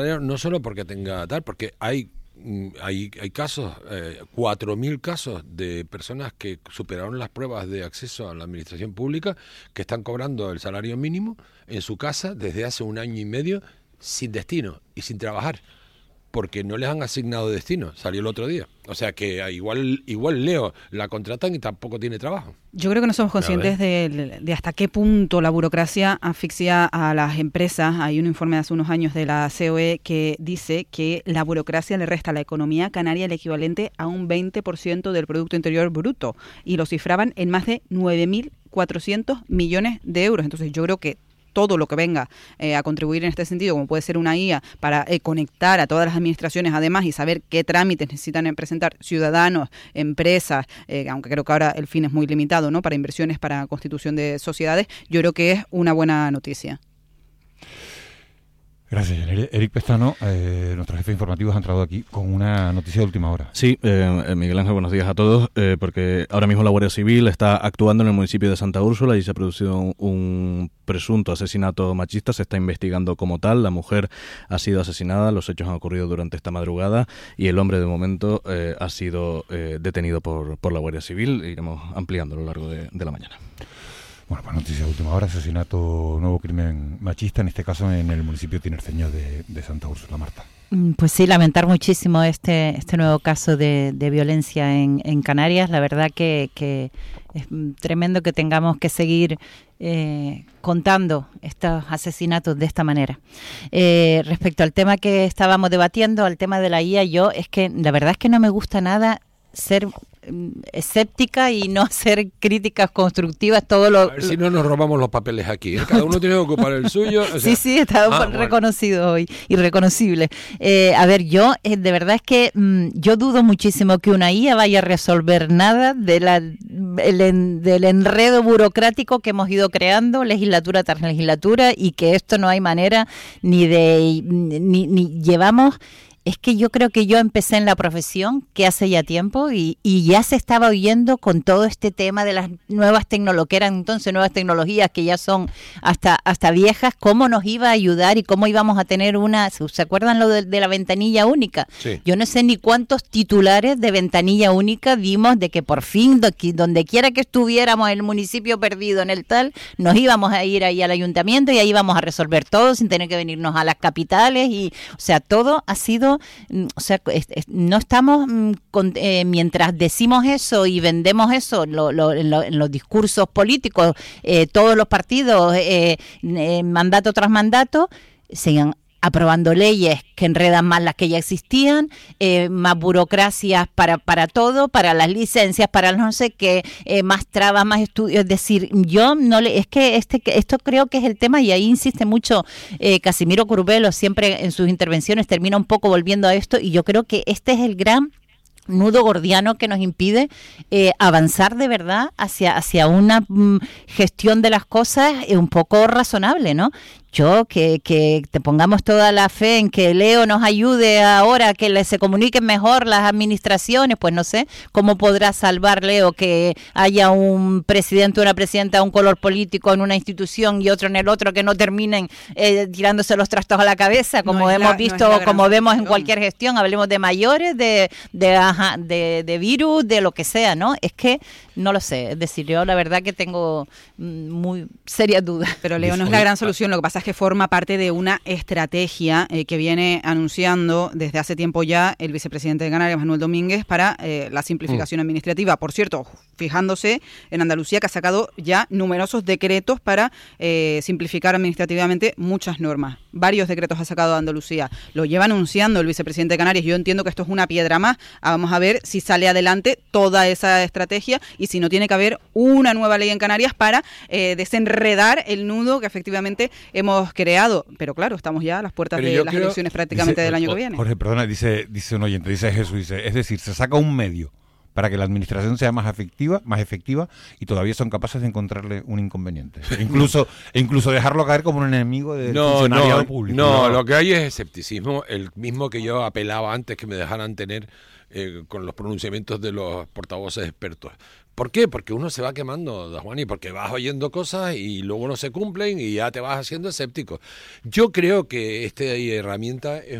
No solo porque tenga tal, porque hay casos, 4.000 casos de personas que superaron las pruebas de acceso a la administración pública, que están cobrando el salario mínimo en su casa desde hace 1 año y medio sin destino y sin trabajar, porque no les han asignado destino. Salió el otro día. O sea que igual Leo la contratan y tampoco tiene trabajo. Yo creo que no somos conscientes de hasta qué punto la burocracia asfixia a las empresas. Hay un informe de hace unos años de la COE que dice que la burocracia le resta a la economía canaria el equivalente a un 20% del Producto Interior Bruto, y lo cifraban en más de 9.400 millones de euros. Entonces yo creo que todo lo que venga a contribuir en este sentido, como puede ser una guía para conectar a todas las administraciones además y saber qué trámites necesitan presentar ciudadanos, empresas, aunque creo que ahora el fin es muy limitado, ¿no?, para inversiones, para constitución de sociedades, yo creo que es una buena noticia. Gracias, Eric Pestano, nuestro jefe informativo, ha entrado aquí con una noticia de última hora. Sí, Miguel Ángel, buenos días a todos, porque ahora mismo la Guardia Civil está actuando en el municipio de Santa Úrsula y se ha producido un presunto asesinato machista. Se está investigando como tal. La mujer ha sido asesinada, los hechos han ocurrido durante esta madrugada y el hombre de momento ha sido detenido por la Guardia Civil. Iremos ampliando a lo largo de la mañana. Bueno, pues noticia de última hora: asesinato, nuevo crimen machista, en este caso en el municipio tinerfeño de Santa Úrsula. Marta. Pues sí, lamentar muchísimo este nuevo caso de violencia en Canarias. La verdad que es tremendo que tengamos que seguir contando estos asesinatos de esta manera. Respecto al tema que estábamos debatiendo, al tema de la IA, es que la verdad es que no me gusta nada ser escéptica y no hacer críticas constructivas. A ver si no nos robamos los papeles aquí, ¿eh? Cada uno tiene que ocupar el suyo. O sea, sí, está reconocido hoy, irreconocible. A ver, yo de verdad es que yo dudo muchísimo que una IA vaya a resolver nada del enredo burocrático que hemos ido creando legislatura tras legislatura, y que esto no hay manera ni llevamos. Es que yo creo que yo empecé en la profesión que hace ya tiempo y ya se estaba oyendo con todo este tema de las nuevas tecnologías, que eran entonces nuevas tecnologías que ya son hasta viejas, cómo nos iba a ayudar y cómo íbamos a tener ¿se acuerdan lo de la ventanilla única? Sí. Yo no sé ni cuántos titulares de ventanilla única dimos de que por fin, donde quiera que estuviéramos en el municipio perdido en el tal, nos íbamos a ir ahí al ayuntamiento y ahí íbamos a resolver todo sin tener que venirnos a las capitales. Y, o sea, todo ha sido... no estamos mientras decimos eso y vendemos eso en los discursos políticos, todos los partidos, mandato tras mandato, sigan aprobando leyes que enredan más las que ya existían, más burocracias para todo, para las licencias, para no sé qué, más trabas, más estudios. Es decir, esto creo que es el tema, y ahí insiste mucho Casimiro Curbelo, siempre en sus intervenciones termina un poco volviendo a esto, y yo creo que este es el gran nudo gordiano que nos impide avanzar de verdad hacia una gestión de las cosas un poco razonable, ¿no? Que te pongamos toda la fe en que Leo nos ayude ahora, que se comuniquen mejor las administraciones, pues no sé cómo podrá salvar Leo que haya un presidente o una presidenta, un color político en una institución y otro en el otro, que no terminen tirándose los trastos a la cabeza, como hemos visto, como vemos en cualquier gestión. Hablemos de mayores, de virus, de lo que sea, ¿no? Es que no lo sé, es decir, yo la verdad que tengo muy serias dudas. Pero Leo no es la gran solución, lo que pasa es que forma parte de una estrategia que viene anunciando desde hace tiempo ya el vicepresidente de Canarias, Manuel Domínguez, para la simplificación administrativa. Por cierto, fijándose en Andalucía, que ha sacado ya numerosos decretos para simplificar administrativamente muchas normas. Varios decretos ha sacado Andalucía. Lo lleva anunciando el vicepresidente de Canarias. Yo entiendo que esto es una piedra más. Vamos a ver si sale adelante toda esa estrategia y si no tiene que haber una nueva ley en Canarias para desenredar el nudo que efectivamente hemos creado. Pero claro, estamos ya a las puertas de las elecciones prácticamente del año que viene. Jorge, perdona, dice un oyente, dice Jesús, es decir, se saca un medio para que la administración sea más efectiva y todavía son capaces de encontrarle un inconveniente. Incluso dejarlo caer como un enemigo del funcionariado público. No, lo que hay es escepticismo, el mismo que yo apelaba antes que me dejaran tener con los pronunciamientos de los portavoces expertos. ¿Por qué? Porque uno se va quemando, Juan, y porque vas oyendo cosas y luego no se cumplen y ya te vas haciendo escéptico. Yo creo que esta herramienta es